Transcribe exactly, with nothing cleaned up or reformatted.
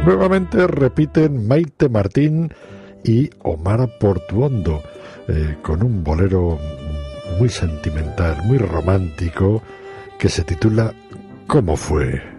Nuevamente repiten Maite Martín y Omar Portuondo, eh, con un bolero muy sentimental, muy romántico, que se titula ¿Cómo fue?